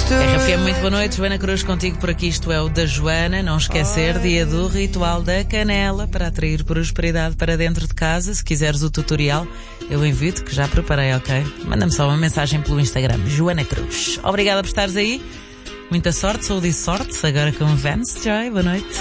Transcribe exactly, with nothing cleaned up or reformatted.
R F M, muito boa noite. Joana Cruz contigo por aqui. Isto é o da Joana. Não esquecer, dia do ritual da canela para atrair prosperidade para dentro de casa. Se quiseres o tutorial, eu invito, que já preparei, ok? Manda-me só uma mensagem pelo Instagram, Joana Cruz. Obrigada por estares aí. Muita sorte, saúde e sorte. Agora com Vance Joy. Boa noite.